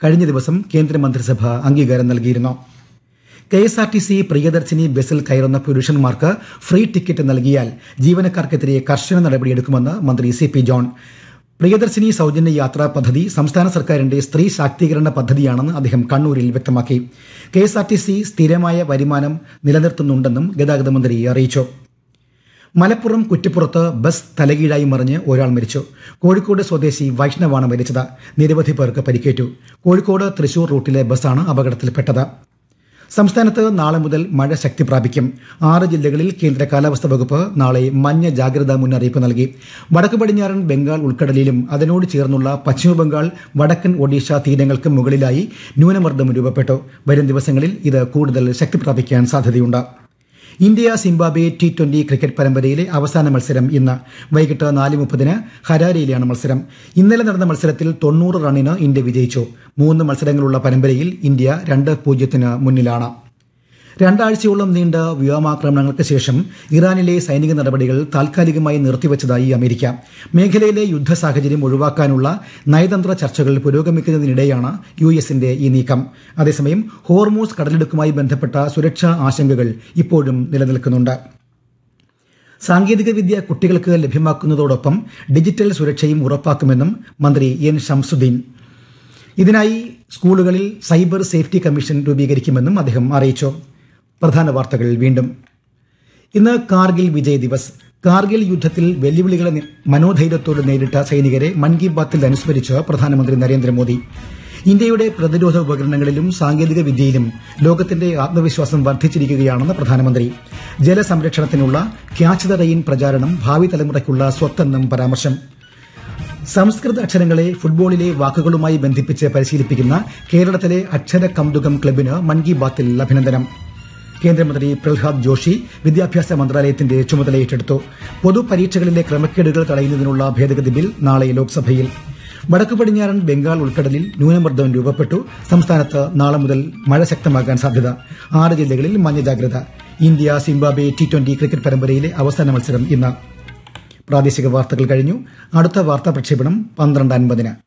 കഴിഞ്ഞ ദിവസം കേന്ദ്രമന്ത്രിസഭ അംഗീകാരം നൽകിയിരുന്നു. KSRTC പ്രിയദർശിനി ബസ്സിൽ കയറുന്ന പുരുഷന്മാർക്ക് ഫ്രീ ടിക്കറ്റ് നൽകിയാൽ ജീവനക്കാർക്കെതിരെ കർശന നടപടിയെടുക്കുമെന്ന് മന്ത്രി CP ജോൺ. പ്രിയദർശിനി സൗജന്യ യാത്രാ പദ്ധതി സംസ്ഥാന സർക്കാരിന്റെ സ്ത്രീ ശാക്തീകരണ പദ്ധതിയാണെന്ന് അദ്ദേഹം കണ്ണൂരിൽ വ്യക്തമാക്കി. KSRTC സ്ഥിരമായ വരുമാനം നിലനിർത്തുന്നുണ്ടെന്നും ഗതാഗത മന്ത്രി അറിയിച്ചു. മലപ്പുറം കുറ്റിപ്പുറത്ത് ബസ് തലകീഴായി മറിഞ്ഞ് ഒരാൾ മരിച്ചു. കോഴിക്കോട് സ്വദേശി വൈഷ്ണവാണ് മരിച്ചത്. നിരവധി പേർക്ക് പരിക്കേറ്റു. കോഴിക്കോട് തൃശൂർ റൂട്ടിലെ ബസ്സാണ് അപകടത്തിൽപ്പെട്ടത്. സംസ്ഥാനത്ത് നാളെ മുതൽ മഴ ശക്തി പ്രാപിക്കും. 6 ജില്ലകളിൽ കേന്ദ്ര കാലാവസ്ഥാ വകുപ്പ് നാളെ മഞ്ഞ ജാഗ്രതാ മുന്നറിയിപ്പ് നൽകി. വടക്ക് പടിഞ്ഞാറൻ ബംഗാൾ ഉൾക്കടലിലും അതിനോട് ചേർന്നുള്ള പശ്ചിമബംഗാൾ വടക്കൻ ഒഡീഷ തീരങ്ങൾക്ക് മുകളിലായി ന്യൂനമർദ്ദം രൂപപ്പെട്ടു. വരും ദിവസങ്ങളിൽ ഇത് കൂടുതൽ ശക്തി പ്രാപിക്കാൻ സാധ്യതയുണ്ട്. ഇന്ത്യ സിംബാബ്വെ T20 ക്രിക്കറ്റ് പരമ്പരയിലെ അവസാന മത്സരം ഇന്ന് വൈകിട്ട് 4:30 ഹരാരയിലാണ് മത്സരം. ഇന്നലെ നടന്ന മത്സരത്തിൽ 90 റണ്ണിന് ഇന്ത്യ വിജയിച്ചു. 3 മത്സരങ്ങളുള്ള പരമ്പരയിൽ ഇന്ത്യ 2-0 മുന്നിലാണ്. 2 ആഴ്ചയോളം നീണ്ട വ്യോമാക്രമണങ്ങൾക്ക് ശേഷം ഇറാനിലെ സൈനിക നടപടികൾ താൽക്കാലികമായി നിർത്തിവച്ചതായി അമേരിക്ക. മേഖലയിലെ യുദ്ധ സാഹചര്യം ഒഴിവാക്കാനുള്ള നയതന്ത്ര ചർച്ചകൾ പുരോഗമിക്കുന്നതിനിടെയാണ് US-ന്റെ ഈ നീക്കം. അതേസമയം ഹോർമൂസ് കടലിടുക്കുമായി ബന്ധപ്പെട്ട സുരക്ഷാ ആശങ്കകൾ ഇപ്പോഴും നിലനിൽക്കുന്നുണ്ട്. സാങ്കേതികവിദ്യ കുട്ടികൾക്ക് ലഭ്യമാക്കുന്നതോടൊപ്പം ഡിജിറ്റൽ സുരക്ഷയും ഉറപ്പാക്കുമെന്നും മന്ത്രി N. ഷംസുദ്ദീൻ. ഇതിനായി സ്കൂളുകളിൽ സൈബർ സേഫ്റ്റി കമ്മീഷൻ രൂപീകരിക്കുമെന്നും അദ്ദേഹം അറിയിച്ചു. പ്രധാന വാർത്തകൾ വീണ്ടും. ഇന്ന് കാർഗിൽ വിജയ് ദിവസ്. കാർഗിൽ യുദ്ധത്തിൽ വെല്ലുവിളികളെ മനോധൈര്യത്തോടെ നേരിട്ട സൈനികരെ മൻ കി ബാത്തിൽ അനുസ്മരിച്ച് പ്രധാനമന്ത്രി നരേന്ദ്രമോദി. ഇന്ത്യയുടെ പ്രതിരോധ ഉപകരണങ്ങളിലും സാങ്കേതിക വിദ്യയിലും ലോകത്തിന്റെ ആത്മവിശ്വാസം വർദ്ധിച്ചിരിക്കുകയാണെന്ന് പ്രധാനമന്ത്രി. ജലസംരക്ഷണത്തിനുള്ള ക്യാച്ച് ദ റെയിൻ പ്രചാരണം ഭാവി തലമുറയ്ക്കുള്ള സ്വത്തെന്നും പരാമർശം. സംസ്കൃത അക്ഷരങ്ങളെ ഫുട്ബോളിലെ വാക്കുകളുമായി ബന്ധിപ്പിച്ച് പരിശീലിപ്പിക്കുന്ന കേരളത്തിലെ അക്ഷര കൗതുകം ക്ലബിന് മൻ കി ബാത്തിൽ അഭിനന്ദനം. കേന്ദ്രമന്ത്രി പ്രഹ്ലാദ് ജോഷി വിദ്യാഭ്യാസ മന്ത്രാലയത്തിന്റെ ചുമതല ഏറ്റെടുത്തു. പൊതുപരീക്ഷകളിലെ ക്രമക്കേടുകൾ തടയുന്നതിനുള്ള ഭേദഗതി ബിൽ നാളെ ലോക്സഭയിൽ. വടക്കു പടിഞ്ഞാറൻ ബംഗാൾ ഉൾക്കടലിൽ ന്യൂനമർദ്ദം രൂപപ്പെട്ടു. സംസ്ഥാനത്ത് നാളെ മുതൽ മഴ ശക്തമാകാൻ സാധ്യത. 6 ജില്ലകളിൽ മഞ്ഞ ജാഗ്രത. ഇന്ത്യ സിംബാബ്വെ T20 ക്രിക്കറ്റ് പരമ്പരയിലെ അവസാന മത്സരം ഇന്ന്. പ്രാദേശിക വാർത്തകൾ കഴിഞ്ഞു. അടുത്ത വാർത്താ പ്രക്ഷേപണം 12:50.